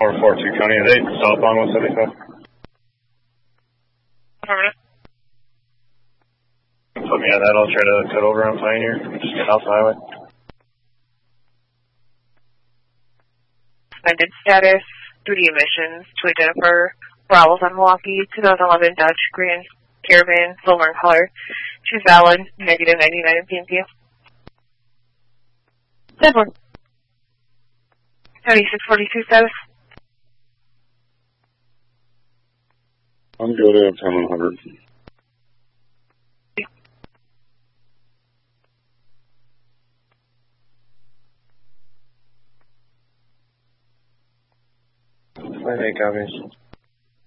442 County, are they southbound 175? Affirmative. Put me on that, I'll try to cut over on Pioneer, just get off the highway. Suspended status, duty emissions to Jennifer Bravos on Milwaukee, 2011 Dodge Grand Caravan, silver in color. She's valid, negative 99 PMP. 7-1. 7642 status. I'm good at 10-100. I think copies.